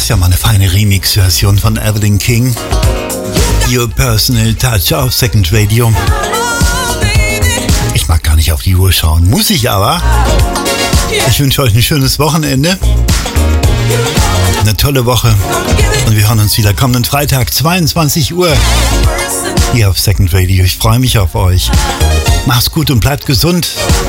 Das ist ja mal eine feine Remix-Version von Evelyn King. Your Personal Touch auf Second Radio. Ich mag gar nicht auf die Uhr schauen, muss ich aber. Ich wünsche euch ein schönes Wochenende, eine tolle Woche und wir hören uns wieder kommenden Freitag, 22 Uhr, hier auf Second Radio. Ich freue mich auf euch. Macht's gut und bleibt gesund.